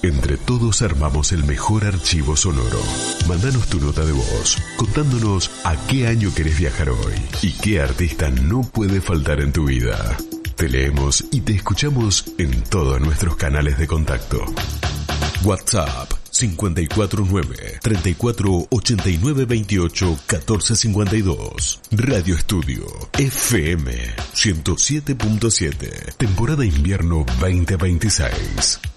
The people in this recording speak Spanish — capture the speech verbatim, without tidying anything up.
Entre todos armamos el mejor archivo sonoro. Mándanos tu nota de voz, contándonos a qué año querés viajar hoy y qué artista no puede faltar en tu vida. Te leemos y te escuchamos en todos nuestros canales de contacto. WhatsApp cinco cuatro nueve, treinta y cuatro, ochenta y nueve, veintiocho, catorce cincuenta y dos. Radio Estudio F M ciento siete punto siete. Temporada invierno veinte veintiséis.